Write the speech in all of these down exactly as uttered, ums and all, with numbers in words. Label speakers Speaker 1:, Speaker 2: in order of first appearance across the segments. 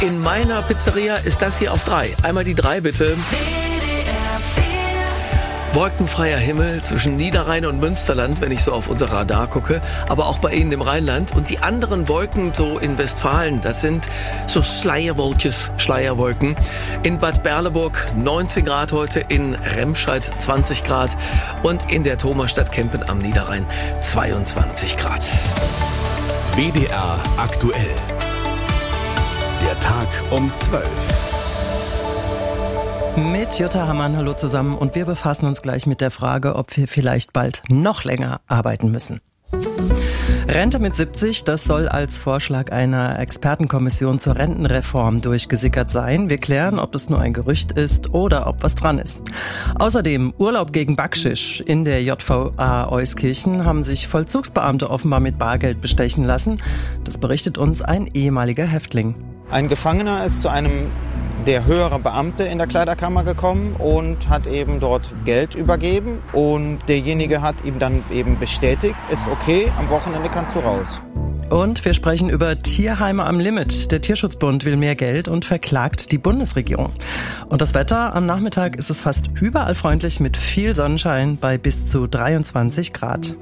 Speaker 1: In meiner Pizzeria ist das hier auf drei. Einmal die drei bitte. Wolkenfreier Himmel zwischen Niederrhein und Münsterland, wenn ich so auf unser Radar gucke, aber auch bei Ihnen im Rheinland. Und die anderen Wolken so in Westfalen, das sind so Schleierwolkes, Schleierwolken. In Bad Berleburg neunzehn Grad heute, in Remscheid zwanzig Grad und in der Thomasstadt Kempen am Niederrhein zweiundzwanzig Grad.
Speaker 2: W D R aktuell. Der Tag um zwölf.
Speaker 3: Mit Jutta Hammann, hallo zusammen, und wir befassen uns gleich mit der Frage, ob wir vielleicht bald noch länger arbeiten müssen. Rente mit siebzig, das soll als Vorschlag einer Expertenkommission zur Rentenreform durchgesickert sein. Wir klären, ob das nur ein Gerücht ist oder ob was dran ist. Außerdem Urlaub gegen Backschisch. In der J V A Euskirchen haben sich Vollzugsbeamte offenbar mit Bargeld bestechen lassen. Das berichtet uns ein ehemaliger Häftling.
Speaker 4: Ein Gefangener ist zu einem der höhere Beamte in der Kleiderkammer gekommen und hat eben dort Geld übergeben. Und derjenige hat ihm dann eben bestätigt, ist okay, am Wochenende kannst du raus.
Speaker 3: Und wir sprechen über Tierheime am Limit. Der Tierschutzbund will mehr Geld und verklagt die Bundesregierung. Und das Wetter, am Nachmittag ist es fast überall freundlich mit viel Sonnenschein bei bis zu dreiundzwanzig Grad.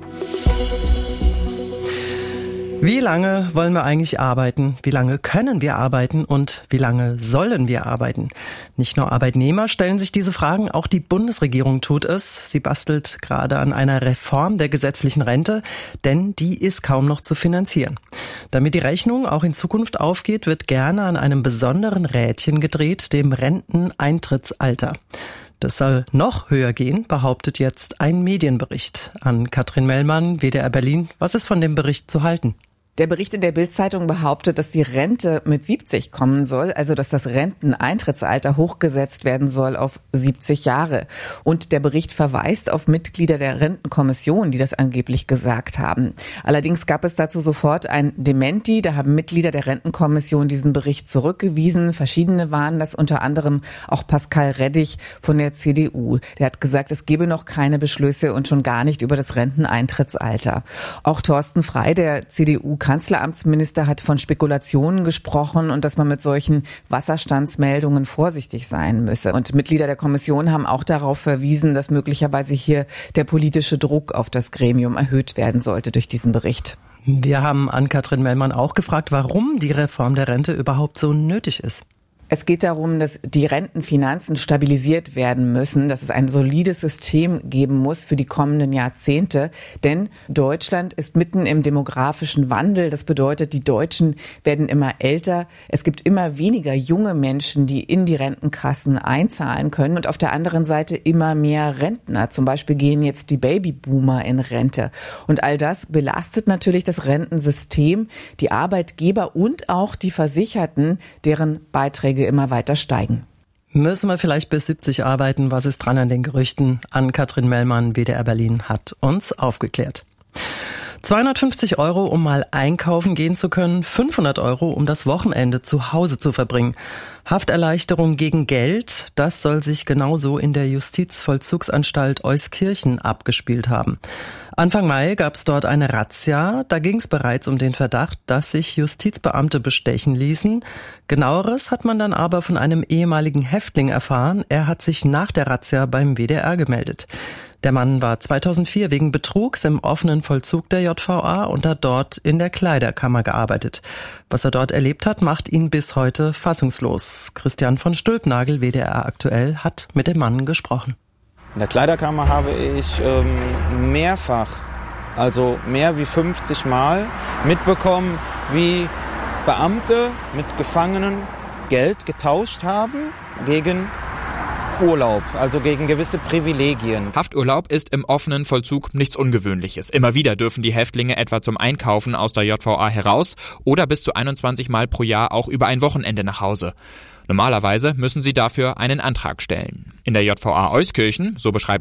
Speaker 3: Wie lange wollen wir eigentlich arbeiten? Wie lange können wir arbeiten? Und wie lange sollen wir arbeiten? Nicht nur Arbeitnehmer stellen sich diese Fragen, auch die Bundesregierung tut es. Sie bastelt gerade an einer Reform der gesetzlichen Rente, denn die ist kaum noch zu finanzieren. Damit die Rechnung auch in Zukunft aufgeht, wird gerne an einem besonderen Rädchen gedreht, dem Renteneintrittsalter. Das soll noch höher gehen, behauptet jetzt ein Medienbericht. An Katrin Mellmann, W D R Berlin. Was ist von dem Bericht zu halten?
Speaker 5: Der Bericht in der Bild-Zeitung behauptet, dass die Rente mit siebzig kommen soll, also dass das Renteneintrittsalter hochgesetzt werden soll auf siebzig Jahre. Und der Bericht verweist auf Mitglieder der Rentenkommission, die das angeblich gesagt haben. Allerdings gab es dazu sofort ein Dementi. Da haben Mitglieder der Rentenkommission diesen Bericht zurückgewiesen. Verschiedene waren das, unter anderem auch Pascal Reddig von der C D U. Der hat gesagt, es gebe noch keine Beschlüsse und schon gar nicht über das Renteneintrittsalter. Auch Thorsten Frey, der C D U Kanzleramtsminister, hat von Spekulationen gesprochen und dass man mit solchen Wasserstandsmeldungen vorsichtig sein müsse. Und Mitglieder der Kommission haben auch darauf verwiesen, dass möglicherweise hier der politische Druck auf das Gremium erhöht werden sollte durch diesen Bericht.
Speaker 3: Wir haben an Katrin Mellmann auch gefragt, warum die Reform der Rente überhaupt so nötig ist.
Speaker 5: Es geht darum, dass die Rentenfinanzen stabilisiert werden müssen, dass es ein solides System geben muss für die kommenden Jahrzehnte. Denn Deutschland ist mitten im demografischen Wandel. Das bedeutet, die Deutschen werden immer älter. Es gibt immer weniger junge Menschen, die in die Rentenkassen einzahlen können. Und auf der anderen Seite immer mehr Rentner. Zum Beispiel gehen jetzt die Babyboomer in Rente. Und all das belastet natürlich das Rentensystem, die Arbeitgeber und auch die Versicherten, deren Beiträge immer weiter steigen.
Speaker 3: Müssen wir vielleicht bis siebzig arbeiten? Was ist dran an den Gerüchten? An Katrin Mellmann, W D R Berlin, hat uns aufgeklärt. zweihundertfünfzig Euro, um mal einkaufen gehen zu können, fünfhundert Euro, um das Wochenende zu Hause zu verbringen. Hafterleichterung gegen Geld, das soll sich genauso in der Justizvollzugsanstalt Euskirchen abgespielt haben. Anfang Mai gab es dort eine Razzia. Da ging es bereits um den Verdacht, dass sich Justizbeamte bestechen ließen. Genaueres hat man dann aber von einem ehemaligen Häftling erfahren. Er hat sich nach der Razzia beim W D R gemeldet. Der Mann war zweitausendvier wegen Betrugs im offenen Vollzug der J V A und hat dort in der Kleiderkammer gearbeitet. Was er dort erlebt hat, macht ihn bis heute fassungslos. Christian von Stülpnagel, W D R aktuell, hat mit dem Mann gesprochen.
Speaker 4: In der Kleiderkammer habe ich ähm, mehrfach, also mehr wie fünfzig Mal mitbekommen, wie Beamte mit Gefangenen Geld getauscht haben gegen Urlaub, also gegen gewisse Privilegien.
Speaker 6: Hafturlaub ist im offenen Vollzug nichts Ungewöhnliches. Immer wieder dürfen die Häftlinge etwa zum Einkaufen aus der J V A heraus oder bis zu einundzwanzig Mal pro Jahr auch über ein Wochenende nach Hause. Normalerweise müssen sie dafür einen Antrag stellen. In der J V A Euskirchen, so beschreibt